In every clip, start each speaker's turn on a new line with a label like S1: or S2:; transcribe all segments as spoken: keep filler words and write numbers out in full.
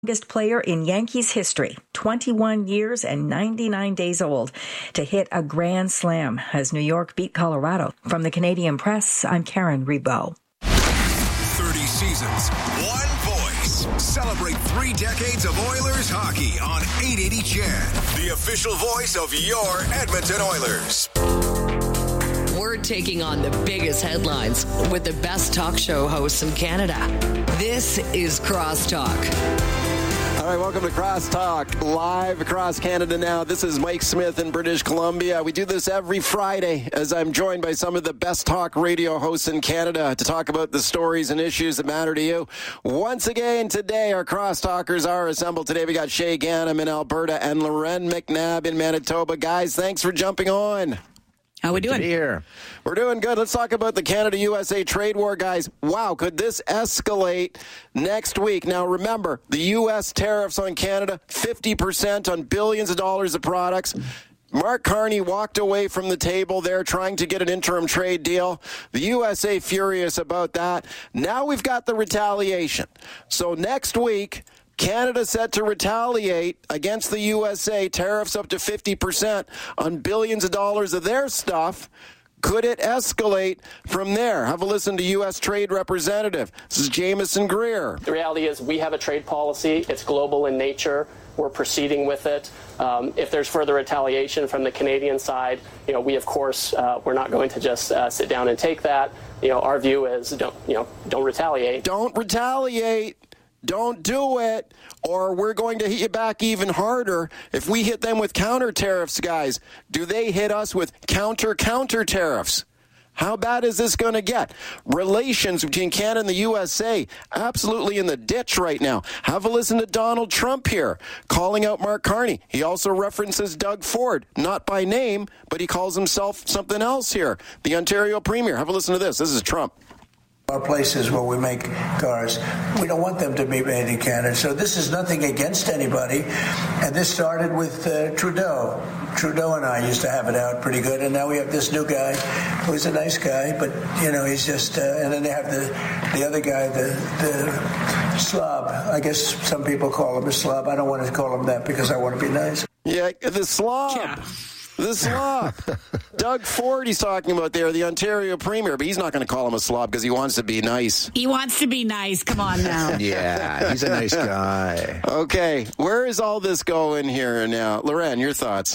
S1: youngest player in Yankees history, twenty-one years and ninety-nine days old, to hit a grand slam as New York beat Colorado. From the Canadian Press, I'm Karen Rebo.
S2: thirty seasons, one voice. Celebrate three decades of Oilers hockey on eight eighty C H E D, the official voice of your Edmonton Oilers.
S3: We're taking on the biggest headlines with the best talk show hosts in Canada. This is Crosstalk.
S4: All right, welcome to Crosstalk, live across Canada now. This is Mike Smith in British Columbia. We do this every Friday as I'm joined by some of the best talk radio hosts in Canada to talk about the stories and issues that matter to you. Once again, today, our Crosstalkers are assembled. Today, we got Shay Ganem in Alberta and Loren McNabb in Manitoba. Guys, thanks for jumping on.
S5: How we doing?
S4: Here. We're doing good. Let's talk about the Canada-U S A trade war, guys. Wow, could this escalate next week? Now, remember, the U S tariffs on Canada, fifty percent on billions of dollars of products. Mark Carney walked away from the table there trying to get an interim trade deal. The U S A furious about that. Now we've got the retaliation. So next week, Canada set to retaliate against the U S A, tariffs up to fifty percent on billions of dollars of their stuff. Could it escalate from there? Have a listen to U S Trade Representative. This is Jameson Greer.
S6: The reality is we have a trade policy. It's global in nature. We're proceeding with it. Um, if there's further retaliation from the Canadian side, you know, we, of course, uh, we're not going to just uh, sit down and take that. You know, our view is don't, you know, don't retaliate.
S4: Don't retaliate. Don't do it, or we're going to hit you back even harder if we hit them with counter tariffs, guys. Do they hit us with counter counter tariffs? How bad is this going to get? Relations between Canada and the U S A absolutely in the ditch right now. Have a listen to Donald Trump here, calling out Mark Carney. He also references Doug Ford, not by name, but he calls himself something else here, the Ontario Premier. Have a listen to this. This is Trump.
S7: Our places where we make cars, we don't want them to be made in Canada. So this is nothing against anybody. And this started with uh, Trudeau. Trudeau and I used to have it out pretty good. And now we have this new guy who's a nice guy, but, you know, he's just, uh, and then they have the, the other guy, the, the slob. I guess some people call him a slob. I don't want to call him that because I want to be nice.
S4: Yeah, the slob. Yeah. The slob. Doug Ford he's talking about there, the Ontario Premier, but he's not going to call him a slob because he wants to be nice.
S5: He wants to be nice. Come on now.
S8: Yeah, he's a nice guy.
S4: Okay, where is all this going here now? Loren, your thoughts?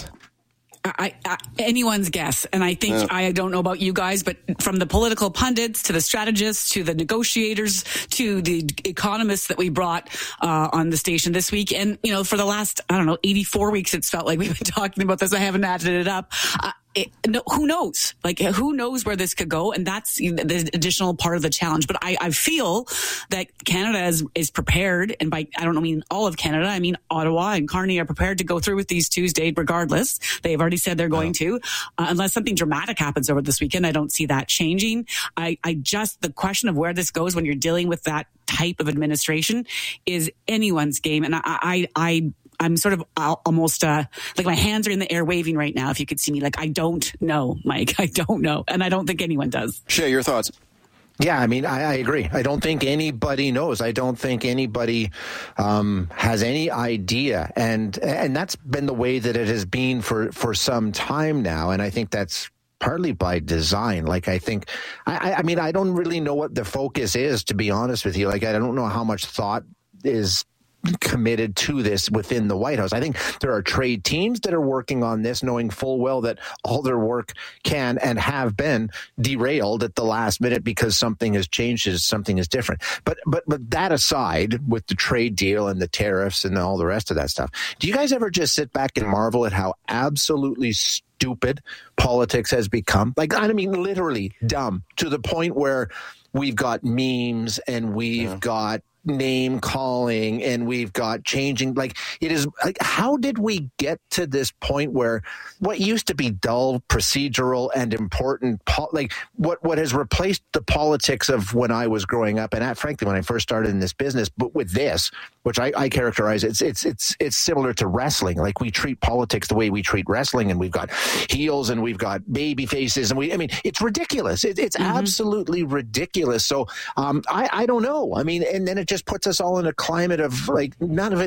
S5: I, I, anyone's guess. And I think, yeah. I don't know about you guys, but from the political pundits to the strategists to the negotiators to the economists that we brought uh, on the station this week. And, you know, for the last, I don't know, eighty-four weeks, it's felt like we've been talking about this. I haven't added it up. Uh, It, no, who knows? Like, who knows where this could go? And that's the additional part of the challenge. But I, I feel that Canada is, is prepared. And by, I don't mean all of Canada. I mean, Ottawa and Carney are prepared to go through with these Tuesday regardless. They've already said they're going to, uh, unless something dramatic happens over this weekend. I don't see that changing. I, I just, the question of where this goes when you're dealing with that type of administration is anyone's game. And I, I, I, I'm sort of almost uh, like my hands are in the air waving right now. If you could see me, like, I don't know, Mike. I don't know. And I don't think anyone does.
S4: Shay, your thoughts?
S8: Yeah, I mean, I, I agree. I don't think anybody knows. I don't think anybody um, has any idea. And and that's been the way that it has been for, for some time now. And I think that's partly by design. Like, I think, I, I mean, I don't really know what the focus is, to be honest with you. Like, I don't know how much thought is committed to this within the White House. I think there are trade teams that are working on this, knowing full well that all their work can and have been derailed at the last minute because something has changed, something is different. But but but that aside, with the trade deal and the tariffs and all the rest of that stuff, do you guys ever just sit back and marvel at how absolutely stupid politics has become? Like, I mean, literally dumb, to the point where we've got memes and we've yeah. got name calling and we've got changing. Like, it is like, how did we get to this point where what used to be dull, procedural, and important, po- like what what has replaced the politics of when I was growing up, and uh, frankly when I first started in this business, but with this, which I, I characterize it's it's it's it's similar to wrestling. Like, we treat politics the way we treat wrestling, and we've got heels and we've got baby faces, and we I mean it's ridiculous. It, it's mm-hmm. absolutely ridiculous. So um, I I don't know. I mean, and then it just just puts us all in a climate of like none of it